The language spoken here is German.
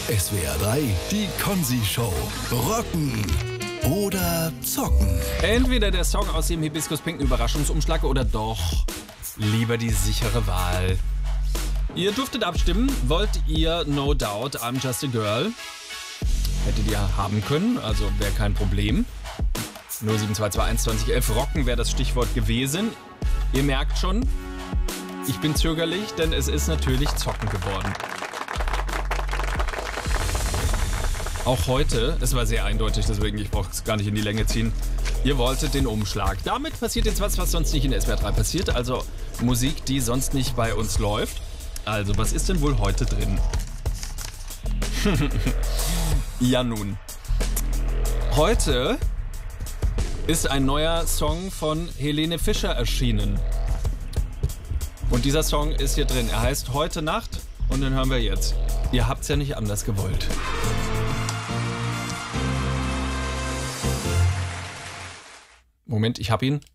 SWR 3, die Konzi-Show. Rocken oder zocken? Entweder der Song aus dem Hibiskus-pinken Überraschungsumschlag oder doch lieber die sichere Wahl. Ihr durftet abstimmen. Wollt ihr No Doubt, I'm Just a Girl? Hättet ihr haben können, also wäre kein Problem. 07221 2011 Rocken wäre das Stichwort gewesen. Ihr merkt schon, ich bin zögerlich, denn es ist natürlich Zocken geworden. Auch heute, es war sehr eindeutig, deswegen ich brauche es gar nicht in die Länge ziehen. Ihr wolltet den Umschlag. Damit passiert jetzt was sonst nicht in SWR 3 passiert, also Musik, die sonst nicht bei uns läuft. Also, was ist denn wohl heute drin? Ja nun. Heute ist ein neuer Song von Helene Fischer erschienen. Und dieser Song ist hier drin. Er heißt Heute Nacht und den hören wir jetzt. Ihr habt's ja nicht anders gewollt. Moment, ich hab ihn.